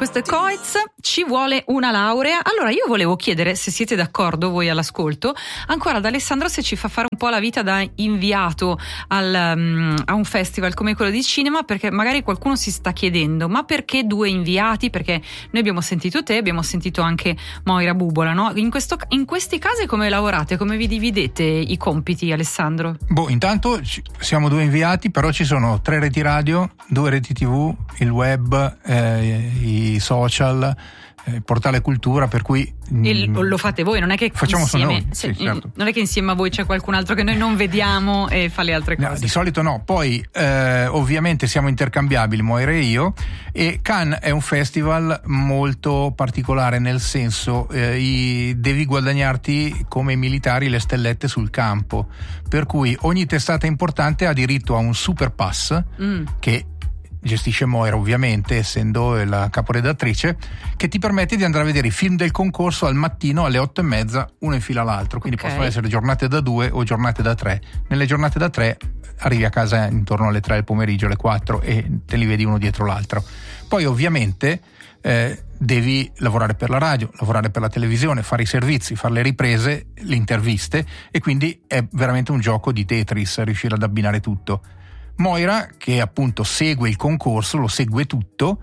questo è Coez, ci vuole una laurea. Allora io volevo chiedere, se siete d'accordo voi all'ascolto, ancora ad Alessandro se ci fa fare un po' la vita da inviato a un festival come quello di cinema, perché magari qualcuno si sta chiedendo ma perché 2 inviati? Perché noi abbiamo sentito te, abbiamo sentito anche Moira Bubola, no? In questi casi come lavorate? Come vi dividete i compiti, Alessandro? Intanto siamo 2 inviati, però ci sono 3 reti radio, 2 reti TV, il web, i social, portale cultura, per cui lo fate voi, non è che facciamo insieme, noi, sì, certo. Non è che insieme a voi c'è qualcun altro che noi non vediamo e fa le altre cose. No, di solito no. Poi ovviamente siamo intercambiabili, Moira e io, e Cannes è un festival molto particolare, nel senso devi guadagnarti come i militari le stellette sul campo, per cui ogni testata importante ha diritto a un super pass che gestisce Moira, ovviamente, essendo la caporedattrice, che ti permette di andare a vedere i film del concorso al mattino alle 8:30, uno in fila all'altro, quindi possono essere giornate da 2 o giornate da 3. Nelle giornate da 3 arrivi a casa intorno alle 3 del pomeriggio, alle 4, e te li vedi uno dietro l'altro. Poi ovviamente devi lavorare per la radio, lavorare per la televisione, fare i servizi, fare le riprese, le interviste, e quindi è veramente un gioco di Tetris riuscire ad abbinare tutto. Moira, che appunto segue il concorso, lo segue tutto,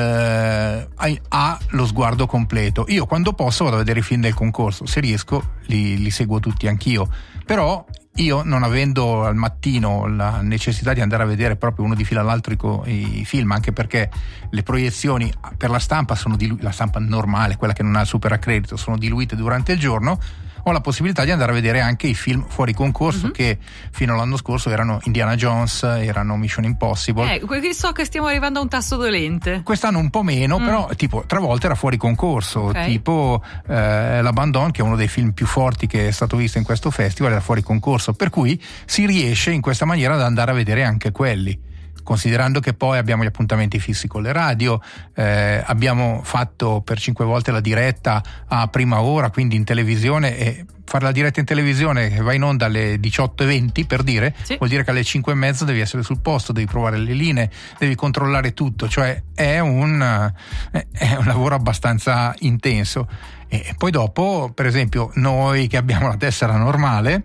ha lo sguardo completo. Io quando posso vado a vedere i film del concorso, se riesco li seguo tutti anch'io, però io, non avendo al mattino la necessità di andare a vedere proprio uno di fila all'altro i film, anche perché le proiezioni per la stampa sono la stampa normale, quella che non ha il super accredito, sono diluite durante il giorno, ho la possibilità di andare a vedere anche i film fuori concorso, che fino all'anno scorso erano Indiana Jones, erano Mission Impossible. So che stiamo arrivando a un tasto dolente. Quest'anno un po' meno, però tipo 3 volte era fuori concorso, tipo L'Abandon, che è uno dei film più forti che è stato visto in questo festival, era fuori concorso, per cui si riesce in questa maniera ad andare a vedere anche quelli. Considerando che poi abbiamo gli appuntamenti fissi con le radio, abbiamo fatto per 5 volte la diretta a prima ora, quindi in televisione, e fare la diretta in televisione che va in onda alle 18:20, per dire, vuol dire che alle 5:30 devi essere sul posto, devi provare le linee, devi controllare tutto, cioè è un lavoro abbastanza intenso. E poi dopo, per esempio, noi che abbiamo la tessera normale,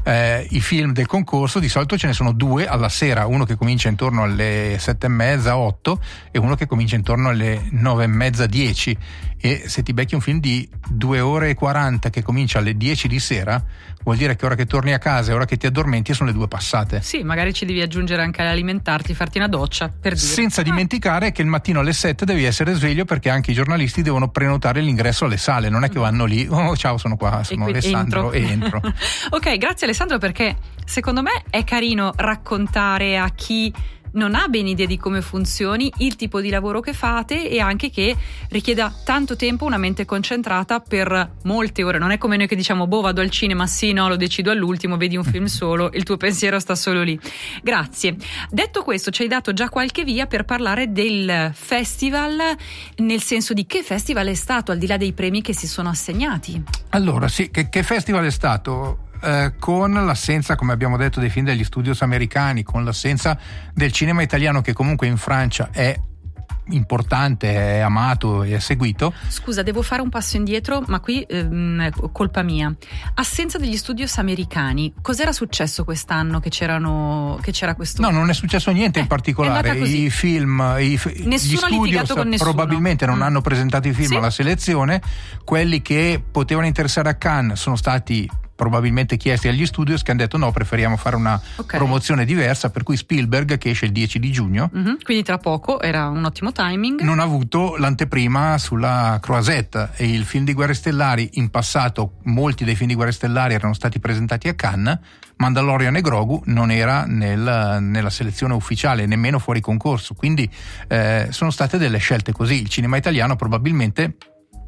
i film del concorso di solito ce ne sono 2 alla sera, uno che comincia intorno alle 7:30, 8, e uno che comincia intorno alle 9:30, 10, e se ti becchi un film di 2 ore e 40 che comincia alle 10 di sera, vuol dire che ora che torni a casa e ora che ti addormenti sono le 2 passate. Sì, magari ci devi aggiungere anche l'alimentarti, farti una doccia, per dire. Senza dimenticare che il mattino alle 7 devi essere sveglio, perché anche i giornalisti devono prenotare l'ingresso alle sale, non è che vanno lì, ciao, sono qua, sono Alessandro e entro. Ok, grazie Alessandro, perché secondo me è carino raccontare a chi non ha ben idea di come funzioni il tipo di lavoro che fate, e anche che richieda tanto tempo, una mente concentrata per molte ore. Non è come noi che diciamo vado al cinema, sì, no, lo decido all'ultimo, vedi un film solo, il tuo pensiero sta solo lì. Grazie. Detto questo, ci hai dato già qualche via per parlare del festival, nel senso di che festival è stato, al di là dei premi che si sono assegnati. Allora sì, che festival è stato? Con l'assenza, come abbiamo detto, dei film degli studios americani, con l'assenza del cinema italiano, che comunque in Francia è importante, è amato e è seguito. Scusa, devo fare un passo indietro, ma qui colpa mia. Assenza degli studios americani. Cos'era successo quest'anno che c'era questo? No, non è successo niente in particolare. I film, gli studios probabilmente non hanno presentato i film alla selezione. Quelli che potevano interessare a Cannes sono stati probabilmente chiesti agli studios, che hanno detto no, preferiamo fare una promozione diversa, per cui Spielberg, che esce il 10 di giugno, quindi tra poco, era un ottimo timing, non ha avuto l'anteprima sulla Croisette, e il film di Guerre Stellari, in passato molti dei film di Guerre Stellari erano stati presentati a Cannes, Mandalorian e Grogu non era nella selezione ufficiale, nemmeno fuori concorso, quindi sono state delle scelte così. Il cinema italiano, probabilmente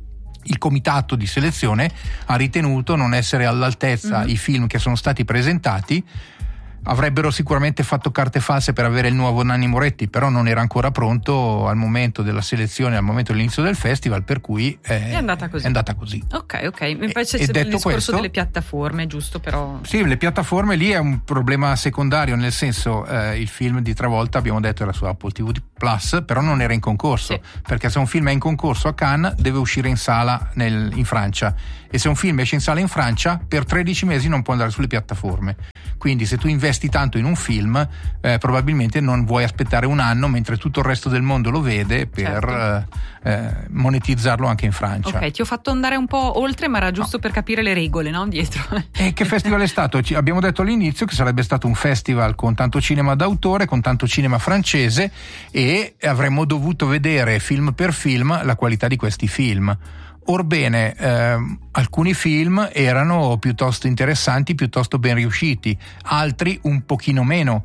il comitato di selezione ha ritenuto non essere all'altezza i film che sono stati presentati, avrebbero sicuramente fatto carte false per avere il nuovo Nanni Moretti, però non era ancora pronto al momento della selezione, al momento dell'inizio del festival, per cui è andata così. Ok. Invece c'è il discorso delle piattaforme, giusto? Però sì, le piattaforme lì è un problema secondario, nel senso il film di Travolta, abbiamo detto, era su Apple TV Plus, però non era in concorso, sì. Perché se un film è in concorso a Cannes deve uscire in sala in Francia, e se un film esce in sala in Francia per 13 mesi non può andare sulle piattaforme. Quindi se tu investi tanto in un film probabilmente non vuoi aspettare un anno mentre tutto il resto del mondo lo vede per monetizzarlo anche in Francia. Ok, ti ho fatto andare un po' oltre, ma era giusto per capire le regole, no? Dietro. E che festival è stato? Abbiamo detto all'inizio che sarebbe stato un festival con tanto cinema d'autore, con tanto cinema francese, e avremmo dovuto vedere film per film la qualità di questi film. Orbene, alcuni film erano piuttosto interessanti, piuttosto ben riusciti, altri un pochino meno.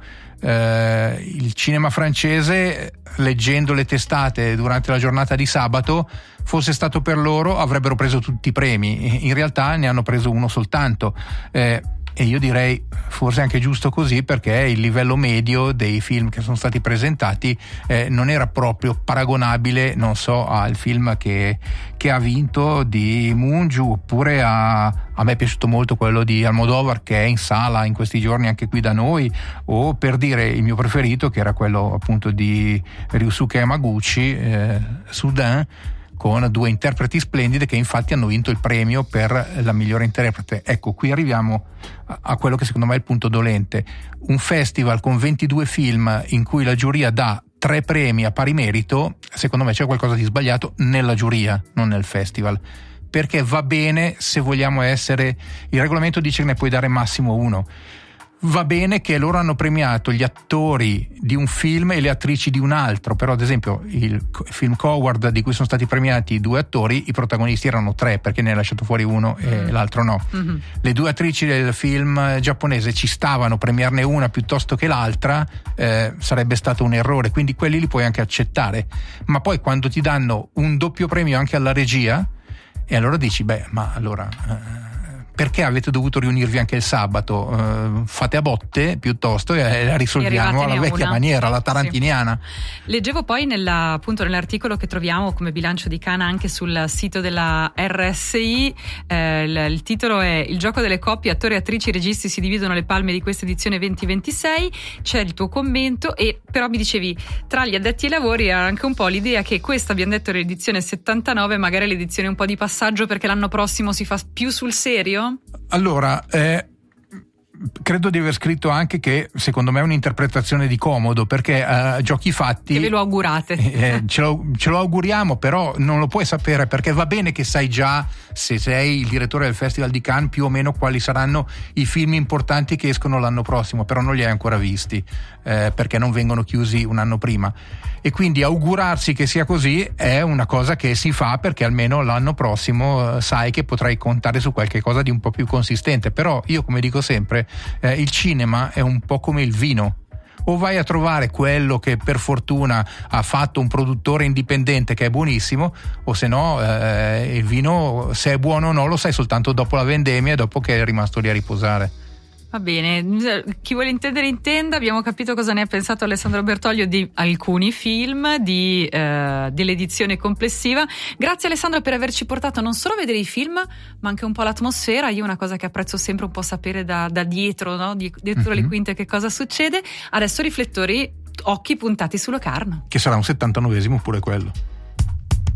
Il cinema francese, leggendo le testate durante la giornata di sabato, fosse stato per loro avrebbero preso tutti i premi, in realtà ne hanno preso uno soltanto. E io direi forse anche giusto così, perché il livello medio dei film che sono stati presentati non era proprio paragonabile, non so, al film che ha vinto di Mungiu, oppure a me è piaciuto molto quello di Almodovar che è in sala in questi giorni anche qui da noi, o per dire il mio preferito che era quello appunto di Ryusuke Yamaguchi, Soudain, con due interpreti splendide che infatti hanno vinto il premio per la migliore interprete. Ecco, qui arriviamo a quello che secondo me è il punto dolente. Un festival con 22 film in cui la giuria dà 3 premi a pari merito, secondo me c'è qualcosa di sbagliato nella giuria, non nel festival. Perché va bene, se vogliamo essere, il regolamento dice che ne puoi dare massimo 1. Va bene che loro hanno premiato gli attori di un film e le attrici di un altro, però ad esempio il film Coward, di cui sono stati premiati 2 attori, i protagonisti erano 3 perché ne ha lasciato fuori uno e l'altro no. Le 2 attrici del film giapponese ci stavano, premiarne una piuttosto che l'altra sarebbe stato un errore, quindi quelli li puoi anche accettare, ma poi quando ti danno un doppio premio anche alla regia, e allora dici ma allora perché avete dovuto riunirvi anche il sabato? Fate a botte piuttosto e la risolviamo alla vecchia maniera, alla tarantiniana. Sì. Leggevo poi appunto nell'articolo che troviamo come bilancio di Cannes anche sul sito della RSI, il titolo è "Il gioco delle coppie, attori, attrici e registi si dividono le palme di questa edizione 2026". C'è il tuo commento, e però mi dicevi tra gli addetti ai lavori era anche un po' l'idea che questa, abbiamo detto, l'edizione 79, magari l'edizione un po' di passaggio perché l'anno prossimo si fa più sul serio. Allora, credo di aver scritto anche che secondo me è un'interpretazione di comodo, perché giochi fatti, che ve lo augurate, ce lo auguriamo, però non lo puoi sapere, perché va bene che sai già, se sei il direttore del Festival di Cannes, più o meno quali saranno i film importanti che escono l'anno prossimo, però non li hai ancora visti perché non vengono chiusi un anno prima, e quindi augurarsi che sia così è una cosa che si fa perché almeno l'anno prossimo sai che potrai contare su qualche cosa di un po' più consistente. Però io, come dico sempre, il cinema è un po' come il vino: o vai a trovare quello che per fortuna ha fatto un produttore indipendente che è buonissimo, o se no il vino, se è buono o no, lo sai soltanto dopo la vendemmia e dopo che è rimasto lì a riposare. Va bene, chi vuole intendere intenda. Abbiamo capito cosa ne ha pensato Alessandro Bertoglio di alcuni film, dell'edizione complessiva. Grazie Alessandro per averci portato non solo a vedere i film, ma anche un po' l'atmosfera. Io una cosa che apprezzo sempre un po' sapere da dietro, no? Dietro le quinte che cosa succede. Adesso riflettori, occhi puntati su Locarno, che sarà un 79esimo pure quello.